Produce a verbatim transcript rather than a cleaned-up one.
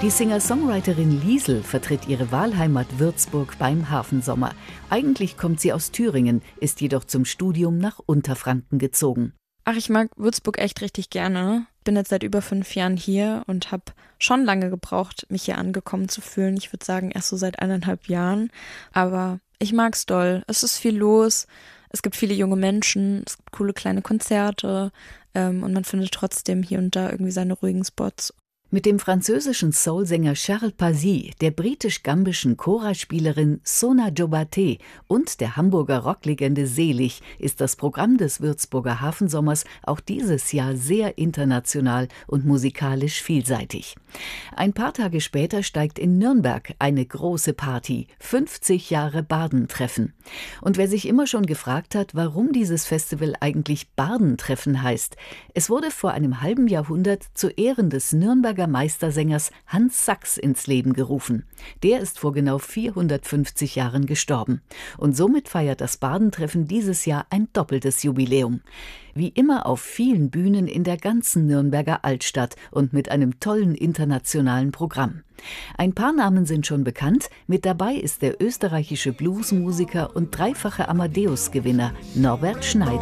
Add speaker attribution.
Speaker 1: Die Singer-Songwriterin Liesl vertritt ihre Wahlheimat Würzburg beim Hafensommer. Eigentlich kommt sie aus Thüringen, ist jedoch zum Studium nach Unterfranken gezogen.
Speaker 2: Ach, ich mag Würzburg echt richtig gerne. Bin jetzt seit über fünf Jahren hier und habe schon lange gebraucht, mich hier angekommen zu fühlen. Ich würde sagen, erst so seit eineinhalb Jahren. Aber ich mag's doll. Es ist viel los. Es gibt viele junge Menschen. Es gibt coole kleine Konzerte. Ähm, und man findet trotzdem hier und da irgendwie seine ruhigen Spots.
Speaker 1: Mit dem französischen Soulsänger Charles Pazzi, der britisch-gambischen Chora-Spielerin Sona Jobaté und der Hamburger Rocklegende Selig ist das Programm des Würzburger Hafensommers auch dieses Jahr sehr international und musikalisch vielseitig. Ein paar Tage später steigt in Nürnberg eine große Party, fünfzig Jahre Bardentreffen. Und wer sich immer schon gefragt hat, warum dieses Festival eigentlich Bardentreffen heißt, es wurde vor einem halben Jahrhundert zu Ehren des Nürnberger Meistersängers Hans Sachs ins Leben gerufen. Der ist vor genau vierhundertfünfzig Jahren gestorben. Und somit feiert das Bardentreffen dieses Jahr ein doppeltes Jubiläum. Wie immer auf vielen Bühnen in der ganzen Nürnberger Altstadt und mit einem tollen internationalen Programm. Ein paar Namen sind schon bekannt. Mit dabei ist der österreichische Bluesmusiker und dreifache Amadeus-Gewinner Norbert Schneider.